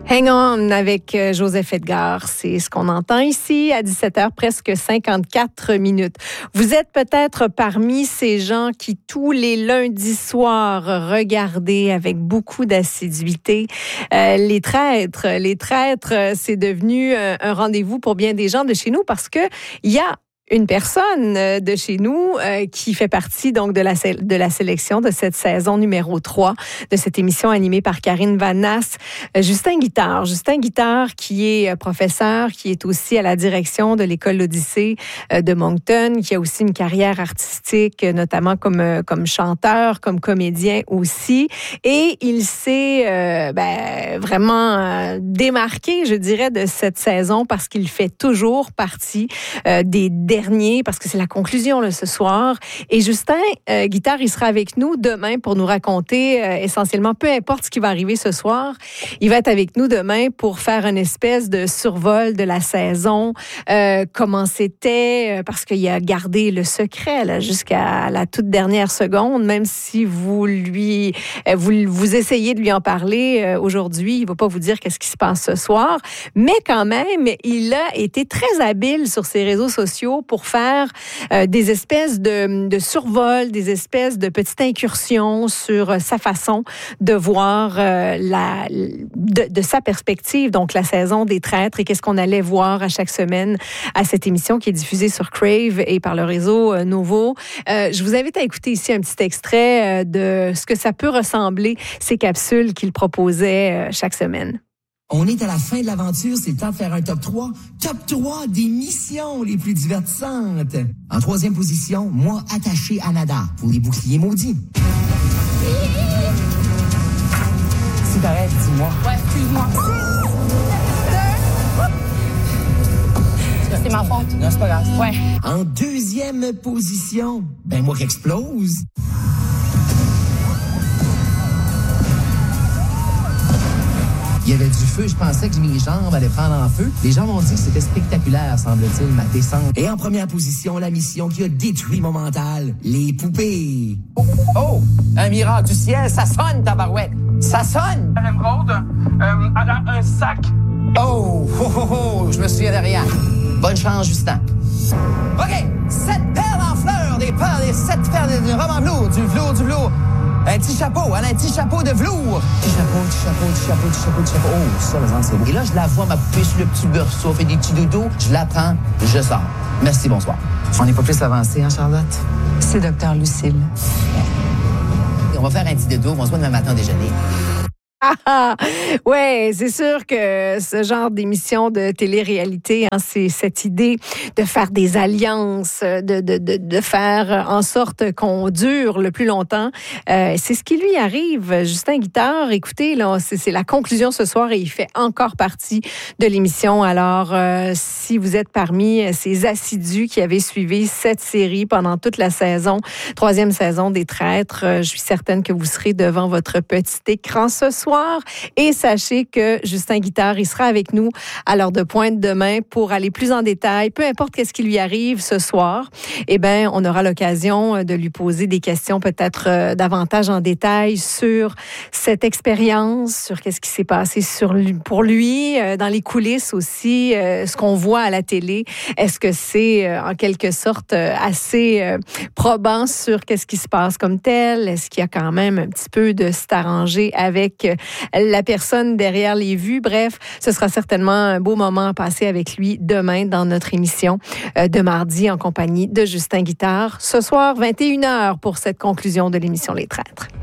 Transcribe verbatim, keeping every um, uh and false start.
Hang on avec Joseph Edgar, c'est ce qu'on entend ici à dix-sept heures, presque cinquante-quatre minutes. Vous êtes peut-être parmi ces gens qui, tous les lundis soirs, regardaient avec beaucoup d'assiduité euh, les traîtres. Les traîtres, c'est devenu un, un rendez-vous pour bien des gens de chez nous parce que il y a une personne de chez nous euh, qui fait partie donc de la, de la sélection de cette saison numéro trois de cette émission animée par Karine Vanasse. Euh, Justin Guittard. Justin Guittard qui est professeur, qui est aussi à la direction de l'école L'Odyssée euh, de Moncton, qui a aussi une carrière artistique, notamment comme, euh, comme chanteur, comme comédien aussi. Et il s'est euh, ben, vraiment euh, démarqué, je dirais, de cette saison parce qu'il fait toujours partie euh, des derniers parce que c'est la conclusion là, ce soir. Et Justin euh, Guittard, il sera avec nous demain pour nous raconter euh, essentiellement, peu importe ce qui va arriver ce soir, il va être avec nous demain pour faire une espèce de survol de la saison, euh, comment c'était, euh, parce qu'il a gardé le secret là, jusqu'à la toute dernière seconde, même si vous lui, euh, vous, vous essayez de lui en parler euh, aujourd'hui, il va pas vous dire qu'est-ce qui se passe ce soir, mais quand même, il a été très habile sur ses réseaux sociaux pour faire euh, des espèces de, de survols, des espèces de petites incursions sur euh, sa façon de voir euh, la, de, de sa perspective, donc la saison des traîtres et qu'est-ce qu'on allait voir à chaque semaine à cette émission qui est diffusée sur Crave et par le réseau euh, Novo. Euh, je vous invite à écouter ici un petit extrait euh, de ce que ça peut ressembler, ces capsules qu'il proposait euh, chaque semaine. On est à la fin de l'aventure, c'est le temps de faire un top trois. Top trois des missions les plus divertissantes. En troisième position, moi attaché à Nada pour les boucliers maudits. C'est correct, dis-moi. Ouais, excuse-moi. C'est ma faute. Non, c'est pas grave. Ouais. En deuxième position, ben moi qui explose. Il y avait du feu, je pensais que mes jambes allaient prendre en feu. Les gens m'ont dit que c'était spectaculaire, semble-t-il, ma descente. Et en première position, la mission qui a détruit mon mental, les poupées. Oh, oh, un miracle du ciel, ça sonne, tabarouette. Ça sonne. Émeraude, euh, elle a un sac. Oh, oh, oh, oh, je me souviens de rien. Bonne chance, Justin. OK, sept perles en fleurs, des perles, des sept perles de roman velours, du velours, du velours. Un petit chapeau, elle a un petit chapeau de velours. Petit chapeau, petit chapeau, petit chapeau, petit chapeau, petit chapeau. Oh, ça, les c'est beau. Et là, je la vois, ma poupée sur le petit berceau, fait des petits dodos. Je la prends, je sors. Merci, bonsoir. On n'est pas plus avancé, hein, Charlotte? C'est docteur Lucille. On va faire un petit dodo, on se voit demain matin au déjeuner. Ah, ouais, c'est sûr que ce genre d'émission de télé-réalité, hein, c'est cette idée de faire des alliances, de, de, de, de faire en sorte qu'on dure le plus longtemps. Euh, c'est ce qui lui arrive. Justin Guittard, écoutez, là, c'est, c'est la conclusion ce soir et il fait encore partie de l'émission. Alors, euh, si vous êtes parmi ces assidus qui avaient suivi cette série pendant toute la saison, troisième saison des Traîtres, je suis certaine que vous serez devant votre petit écran ce soir. Et sachez que Justin Guittard, il sera avec nous à l'heure de pointe demain pour aller plus en détail. Peu importe qu'est-ce qui lui arrive ce soir, eh bien, on aura l'occasion de lui poser des questions peut-être euh, davantage en détail sur cette expérience, sur qu'est-ce qui s'est passé sur lui, pour lui, euh, dans les coulisses aussi, euh, ce qu'on voit à la télé. Est-ce que c'est euh, en quelque sorte euh, assez euh, probant sur qu'est-ce qui se passe comme tel? Est-ce qu'il y a quand même un petit peu de s'arranger avec euh, la personne derrière les vues. Bref, ce sera certainement un beau moment à passer avec lui demain dans notre émission de mardi en compagnie de Justin Guittard. Ce soir, vingt et une heures pour cette conclusion de l'émission Les Traîtres.